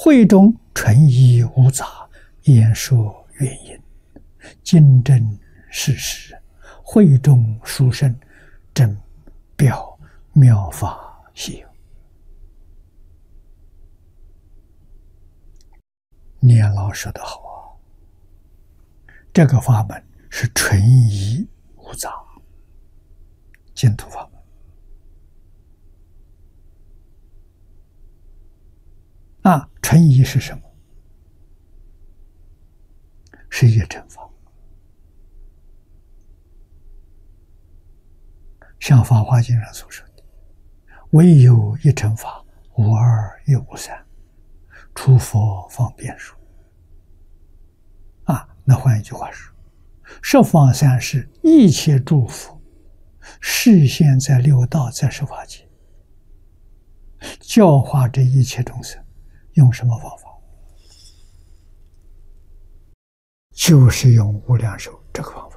会中纯一无杂，言说原因，经正事实，会中殊胜，正表妙法稀有。年老说得好啊，这个法门是纯一无杂，净土法门。纯一是什么？是一乘法。像《法华经》上所说的，唯有一乘法，无二亦无三，除佛方便说。那换一句话说，十方三世一切诸佛示现在六道，在十法界，教化这一切众生，用什么方法？就是用无量寿这个方法。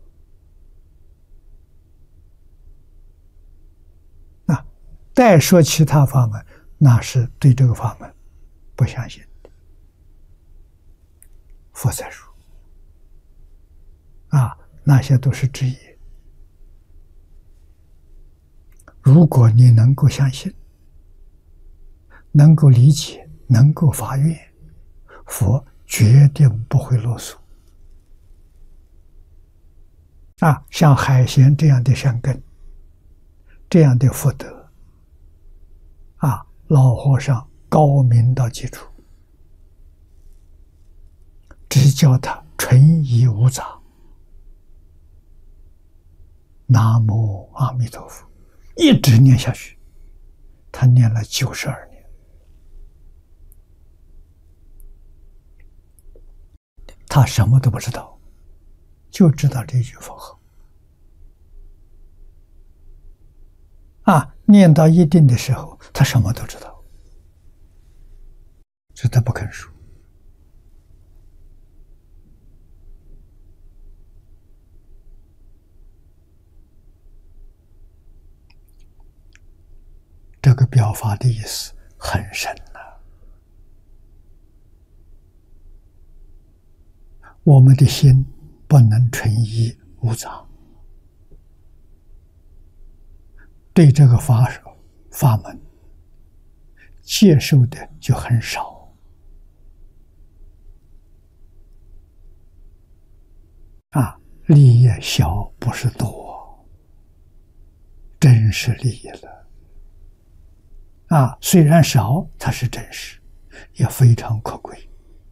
再说其他法门，那是对这个法门不相信的。佛才说那些都是质疑。如果你能够相信，能够理解，能够发愿，佛决定不会落俗。像海贤这样的善根，这样的福德，老和尚高明到极处，只教他纯一无杂。南无阿弥陀佛，一直念下去，他念了92年。他什么都不知道，就知道这句佛号。念到一定的时候，他什么都知道，这他不肯说。这个表法的意思很深了。我们的心不能纯一无杂，对这个法门接受的就很少。利益小不是多，真实利益了。虽然少，它是真实，也非常可贵。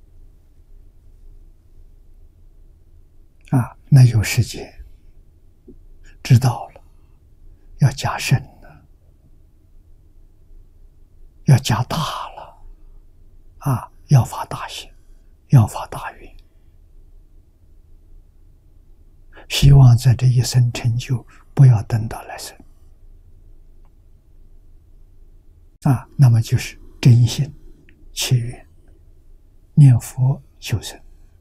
那有时间知道了，要加深了，要加大了，要发大心，要发大愿，希望在这一生成就，不要等到来生。那么就是真心切愿，念佛求生。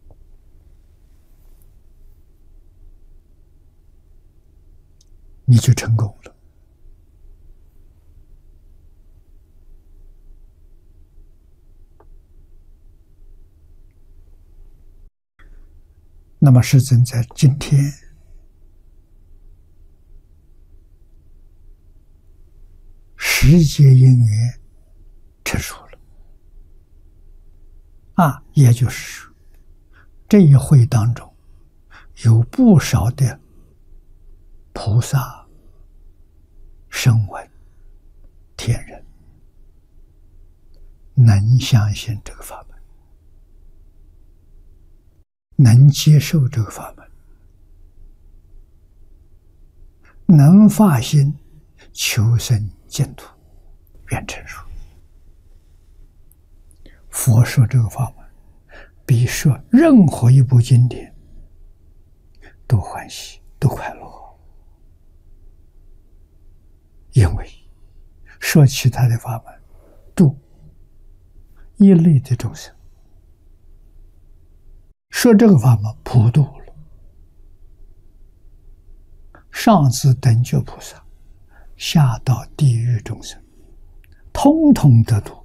你就成功了。那么世尊在今天时节因缘陈述了。也就是说，这一会当中有不少的菩萨、声闻、天人能相信这个法门，能接受这个法门，能发心求生净土，愿成熟。佛说这个法门，比说任何一部经典都欢喜，都快乐。因为说其他的法门，度一类的众生，说这个法门普度了，上至等觉菩萨，下到地狱众生，通通得度。